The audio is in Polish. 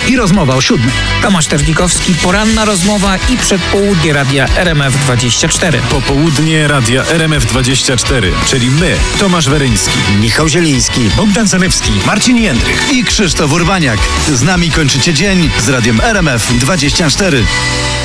i rozmowa o 7. Tomasz Terlikowski, poranna rozmowa i przedpołudnie radia RMF24. Popołudnie radia RMF24, czyli my, Tomasz Weryński, Michał Zieliński, Bogdan Zalewski, Marcin Jędrych i Krzysztof Urbaniak. Z nami kończycie dzień z radiem RMF24.